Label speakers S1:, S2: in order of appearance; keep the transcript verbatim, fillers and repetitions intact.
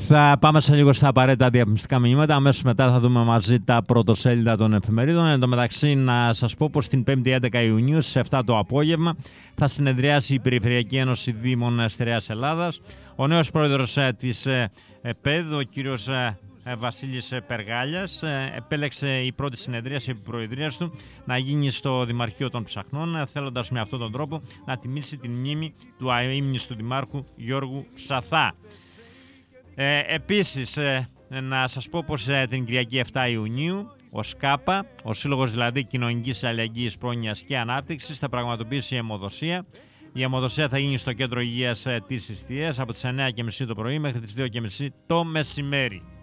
S1: Θα πάμε σε λίγο στα απαραίτητα διαφημιστικά μηνύματα. Αμέσως μετά θα δούμε μαζί τα πρωτοσέλιδα των εφημερίδων. Εν τω μεταξύ, να σας πω πως την πέμπτη έντεκα Ιουνίου στις εφτά το απόγευμα θα συνεδριάσει η Περιφερειακή Ένωση Δήμων Στερεάς Ελλάδας. Ο νέος πρόεδρος της ΕΠΕΔ, ο κύριος Βασίλης Περγάλιας, επέλεξε η πρώτη συνεδρίαση επί προεδρίας του να γίνει στο Δημαρχείο των Ψαχνών, θέλοντας με αυτόν τον τρόπο να τιμήσει την μνήμη του αείμνηστου Δημάρχου Γιώργου Σαθά. Ε, επίσης, ε, να σας πω πως ε, την Κυριακή εφτά Ιουνίου ο ΣΚΑΠΑ, ο Σύλλογος δηλαδή Κοινωνικής Αλληλεγγύης, Πρόνοιας και Ανάπτυξης, θα πραγματοποιήσει αιμοδοσία. Η αιμοδοσία θα γίνει στο Κέντρο Υγείας ε, της Ιστίας από τις εννιά και μισή το πρωί μέχρι τις δύο και μισή το μεσημέρι.